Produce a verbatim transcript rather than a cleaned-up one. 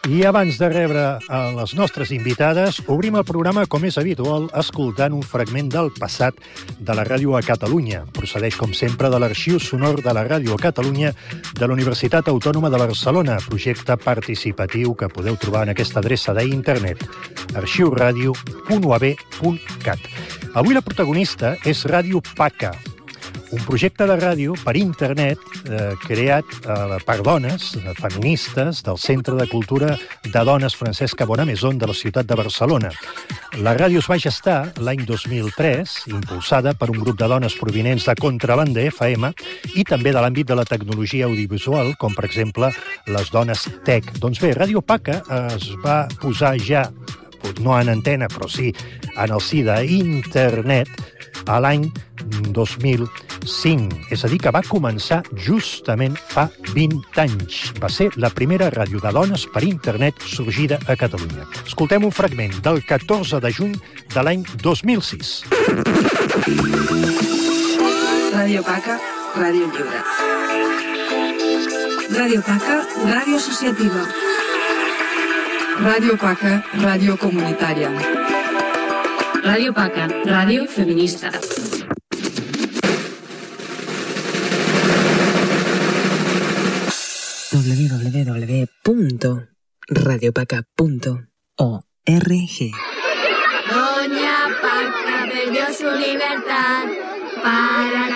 I abans de rebre a les nostres invitades, obrim el programa, com és habitual, escoltant un fragment del passat de la ràdio a Catalunya. Procedeix, com sempre, de l'arxiu sonor de la ràdio a Catalunya de la Universitat Autònoma de Barcelona, projecte participatiu que podeu trobar en aquesta adreça d'internet, arxiuradio punt u a b punt cat. Avui la protagonista és Ràdio Paca, un projecte de ràdio per internet eh, creat eh, per dones, eh, feministes, del Centre de Cultura de Dones Francesca Bonamaison de la ciutat de Barcelona. La ràdio es va gestar l'any dos mil tres, impulsada per un grup de dones provinents de Contrabanda F M i també de l'àmbit de la tecnologia audiovisual, com per exemple les dones tech. Doncs bé, Ràdio Paca es va posar ja, no en antena, però sí en el si d'internet, a l'any dos mil cinc. És a dir, que va començar justament fa vint anys. Va ser la primera ràdio de dones per internet sorgida a Catalunya. Escoltem un fragment del catorze de juny de l'any dos mil sis. Ràdio Paca, ràdio lliure. Ràdio Paca, ràdio associativa. Ràdio Paca, ràdio comunitària. Ràdio Paca, ràdio feminista. w w w punto radio paca punto org. Doña Paca perdió su libertad para